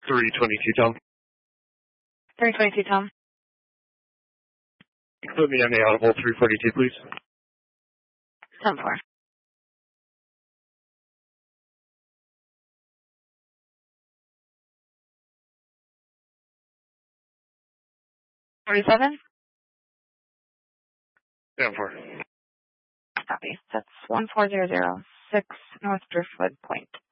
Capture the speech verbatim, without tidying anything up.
three twenty-two, Tom. three twenty-two, Tom. Put me on the audible three forty-two, please. ten four. forty-seven? ten four. Copy. That's one four zero zero six North Driftwood Point.